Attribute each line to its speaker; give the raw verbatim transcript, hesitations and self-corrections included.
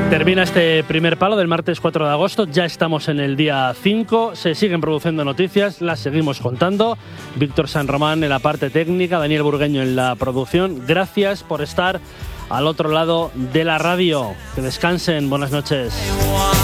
Speaker 1: Termina este primer palo del martes cuatro de agosto, ya estamos en el día cinco, se siguen produciendo noticias, las seguimos contando. Víctor San Román en la parte técnica, Daniel Burgueño en la producción. Gracias por estar al otro lado de la radio. Que descansen, buenas noches.